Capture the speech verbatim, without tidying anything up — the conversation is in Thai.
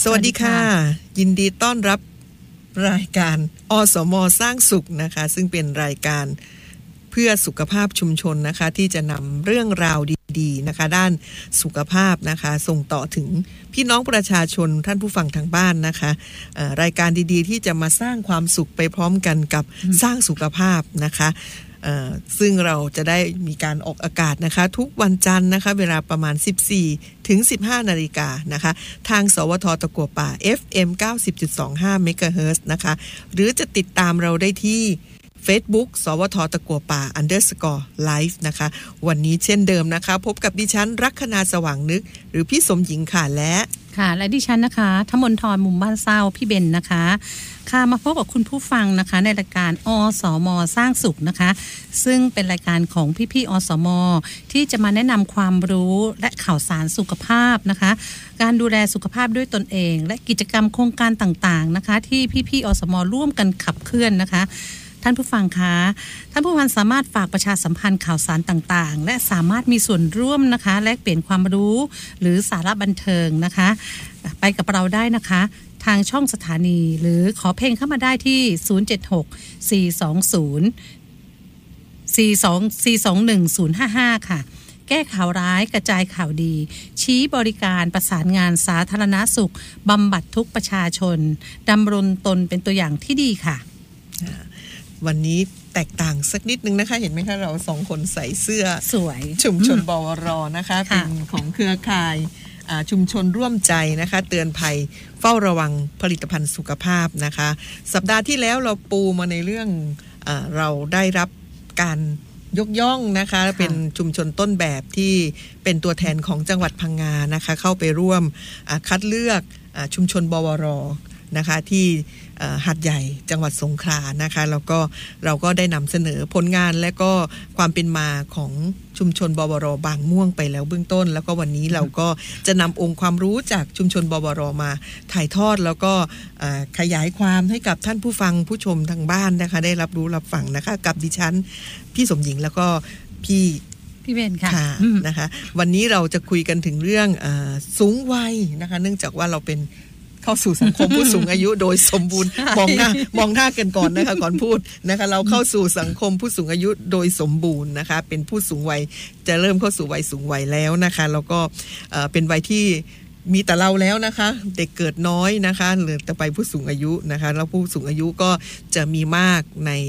สวัสดีค่ะยินดีต้อนรับรายการอสม.สร้างสุขนะคะซึ่งเป็นรายการเพื่อสุขภาพชุมชนนะคะที่จะนำเรื่องราวดีๆนะคะด้านสุขภาพนะคะส่งต่อถึงพี่น้องประชาชนท่านผู้ฟังทางบ้านนะคะรายการดีๆที่จะมาสร้างความสุขไปพร้อมกันกับสร้างสุขภาพนะคะซึ่งเราจะได้มีการออกอากาศนะคะทุกวันจันทร์นะคะเวลาประมาณ สิบสี่ถึงสิบห้า นาฬิกานะคะทางสวทตะกั่วป่า เอฟ เอ็ม เก้าสิบจุดสองห้า เมกะเฮิรตซ์นะคะหรือจะติดตามเราได้ที่ Facebook สวทตะกั่วป่า underscore live นะคะวันนี้เช่นเดิมนะคะพบกับดิฉันลัคนาสว่างนึกหรือพี่สมหญิงค่ะและค่ะและดิฉันนะคะธมนทรมุมบ้านเศร้าพี่เบนนะคะค่ะมาพบกับคุณผู้ฟังนะคะในรายการอสม.สร้างสุขนะคะซึ่งเป็นรายการของพี่ๆอสม.ที่จะมาแนะนำความรู้และข่าวสารสุขภาพนะคะการดูแลสุขภาพด้วยตนเองและกิจกรรมโครงการต่างๆนะคะที่พี่ๆอสม.ร่วมกันขับเคลื่อนนะคะท่านผู้ฟังคะท่านผู้ฟังสามารถฝากประชาสัมพันธ์ข่าวสารต่างๆและสามารถมีส่วนร่วมนะคะแลกเปลี่ยนความรู้หรือสาระบันเทิงนะคะไปกับเราได้นะคะทางช่องสถานีหรือขอเพลงเข้ามาได้ที่ศูนย์ เจ็ด หก สี่ สอง ศูนย์ สี่ สอง สี่ สอง หนึ่ง ศูนย์ ห้า ห้าค่ะแก้ข่าวร้ายกระจายข่าวดีชี้บริการประสานงานสาธารณสุขบำบัดทุกประชาชนดำรงตนเป็นตัวอย่างที่ดีค่ะวันนี้แตกต่างสักนิดนึงนะคะเห็นไหมคะเราสองคนใส่เสื้อสวยชุมชนบวรนะคะเป็นของเครือข่ายชุมชนร่วมใจนะคะเตือนภัยเฝ้าระวังผลิตภัณฑ์สุขภาพนะคะสัปดาห์ที่แล้วเราปูมาในเรื่องเอ่อเราได้รับการยกย่องนะคะเป็นชุมชนต้นแบบที่เป็นตัวแทนของจังหวัดพังงานะคะเข้าไปร่วมคัดเลือกชุมชนบวรนะคะที่หาดใหญ่จังหวัดสงขลานะคะแล้วก็เราก็ได้นำเสนอผลงานและก็ความเป็นมาของชุมชนบวรบางม่วงไปแล้วเบื้องต้นแล้วก็วันนี้เราก็จะนำองค์ความรู้จากชุมชนบวรมาถ่ายทอดแล้วก็ขยายความให้กับท่านผู้ฟังผู้ชมทางบ้านนะคะได้รับรู้รับฟังนะคะกับดิฉันพี่สมหญิงแล้วก็พี่พี่เบนค่ะนะคะวันนี้เราจะคุยกันถึงเรื่องสูงวัยนะคะเนื่องจากว่าเราเป็นเข้าสู่สังคมผู้สูงอายุโดยสมบูรณ์มองหน้ามองหน้ากันก่อนนะคะก่อนพูดนะคะเราเข้าสู่สังคมผู้สูงอายุโดยสมบูรณ์นะคะเป็นผู้สูงวัยจะเริ่มเข้าสู่วัยสูงวัยแล้วนะคะแล้วก็เป็นวัยที่มีแต่เราแล้วนะคะเด็กเกิดน้อยนะคะหรือแต่ไปผู้สูงอายุนะคะแล้วผู้สูงอายุก็จะมีมากใน